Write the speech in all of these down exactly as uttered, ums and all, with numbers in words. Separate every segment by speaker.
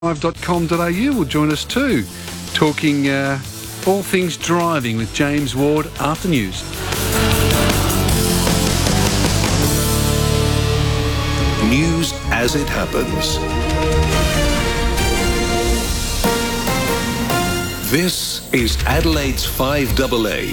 Speaker 1: five dot com dot a u will join us too, talking uh, all things driving with James Ward after news.
Speaker 2: News as it happens. This is Adelaide's five double A.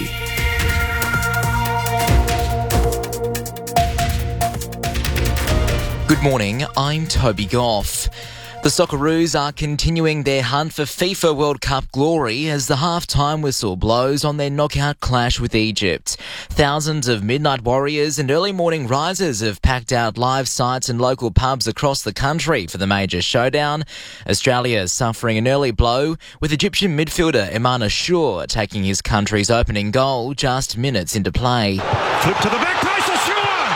Speaker 3: Good morning, I'm Toby Goff. The Socceroos are continuing their hunt for FIFA World Cup glory as the half-time whistle blows on their knockout clash with Egypt. Thousands of midnight warriors and early morning risers have packed out live sites and local pubs across the country for the major showdown. Australia is suffering an early blow, with Egyptian midfielder Eman Ashour taking his country's opening goal just minutes into play.
Speaker 4: Flip to the back post, Ashour!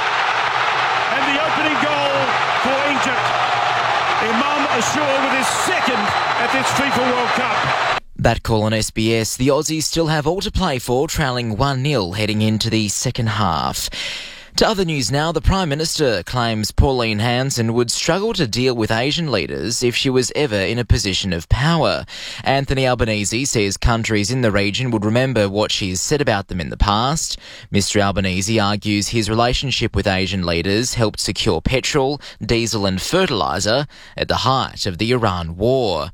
Speaker 4: And the opening goal for Egypt. Eman Ashour with his second at this FIFA World Cup.
Speaker 3: That call on S B S. The Aussies still have all to play for, trailing one nil heading into the second half. To other news now, the Prime Minister claims Pauline Hanson would struggle to deal with Asian leaders if she was ever in a position of power. Anthony Albanese says countries in the region would remember what she's said about them in the past. Mister Albanese argues his relationship with Asian leaders helped secure petrol, diesel and fertiliser at the height of the Iran war.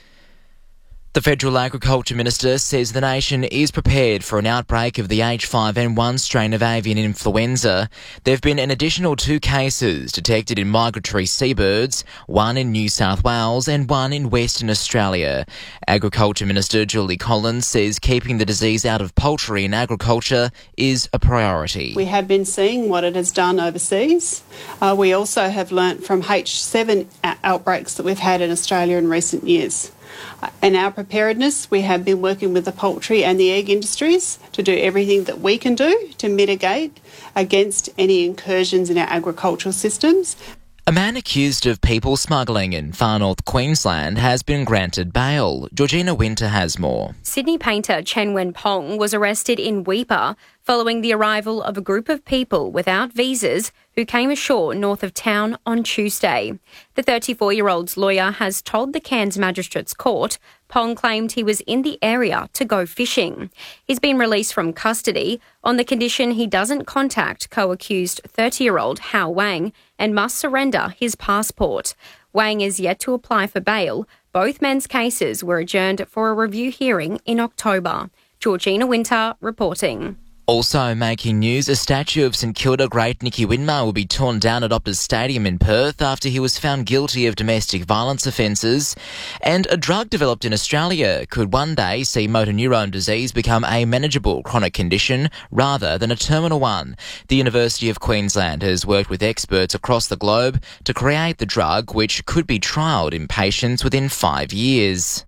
Speaker 3: The Federal Agriculture Minister says the nation is prepared for an outbreak of the H five N one strain of avian influenza. There have been an additional two cases detected in migratory seabirds, one in New South Wales and one in Western Australia. Agriculture Minister Julie Collins says keeping the disease out of poultry and agriculture is a priority.
Speaker 5: We have been seeing what it has done overseas. Uh, we also have learnt from H seven outbreaks that we've had in Australia in recent years. In our preparedness, we have been working with the poultry and the egg industries to do everything that we can do to mitigate against any incursions in our agricultural systems.
Speaker 3: A man accused of people smuggling in far north Queensland has been granted bail. Georgina Winter has more.
Speaker 6: Sydney painter Chen Wen-pong was arrested in Weipa following the arrival of a group of people without visas who came ashore north of town on Tuesday. The thirty-four-year-old's lawyer has told the Cairns Magistrates Court Pong claimed he was in the area to go fishing. He's been released from custody on the condition he doesn't contact co-accused thirty-year-old Hao Wang and must surrender his passport. Wang is yet to apply for bail. Both men's cases were adjourned for a review hearing in October. Georgina Winter reporting.
Speaker 3: Also making news, a statue of St Kilda great Nicky Winmar will be torn down at Optus Stadium in Perth after he was found guilty of domestic violence offences. And a drug developed in Australia could one day see motor neurone disease become a manageable chronic condition rather than a terminal one. The University of Queensland has worked with experts across the globe to create the drug, which could be trialled in patients within five years.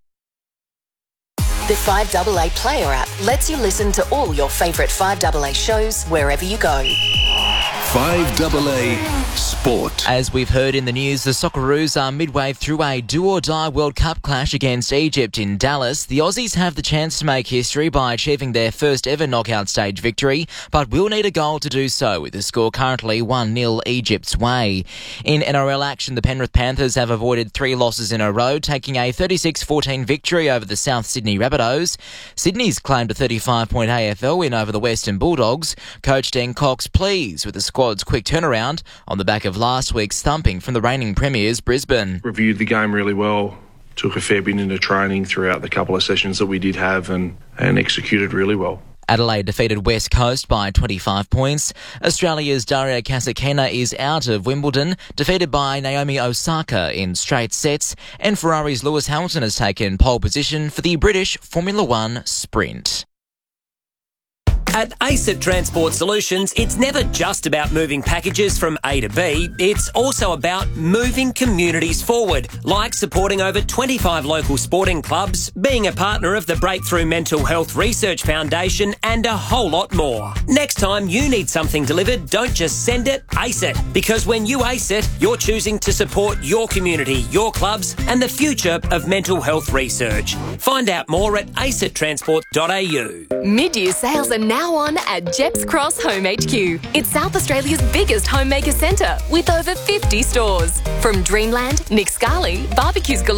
Speaker 7: The five double A Player app lets you listen to all your favourite five double A shows wherever you go.
Speaker 2: five double A Sport.
Speaker 3: As we've heard in the news, the Socceroos are midway through a do-or-die World Cup clash against Egypt in Dallas. The Aussies have the chance to make history by achieving their first ever knockout stage victory, but will need a goal to do so, with the score currently one nil Egypt's way. In N R L action, the Penrith Panthers have avoided three losses in a row, taking a thirty-six fourteen victory over the South Sydney Rabbitohs. Sydney's claimed a thirty-five point A F L win over the Western Bulldogs. Coach Dan Cox pleased with the squad's quick turnaround on the back of last week's thumping from the reigning premiers, Brisbane.
Speaker 8: Reviewed the game really well, took a fair bit into training throughout the couple of sessions that we did have and, and executed really well.
Speaker 3: Adelaide defeated West Coast by twenty-five points. Australia's Daria Kasatkina is out of Wimbledon, defeated by Naomi Osaka in straight sets, and Ferrari's Lewis Hamilton has taken pole position for the British Formula One Sprint.
Speaker 9: At ASIT Transport Solutions, it's never just about moving packages from A to B, it's also about moving communities forward, like supporting over twenty-five local sporting clubs, being a partner of the Breakthrough Mental Health Research Foundation, and a whole lot more. Next time you need something delivered, don't just send it, ace it. Because when you ace it, you're choosing to support your community, your clubs, and the future of mental health research. Find out more at acit transport dot a u.
Speaker 7: Mid-year sales are now
Speaker 10: now on at Jeps Cross Home H Q. It's South Australia's biggest homemaker centre with over fifty stores. From Dreamland, Nick Scali, Barbecues Galore,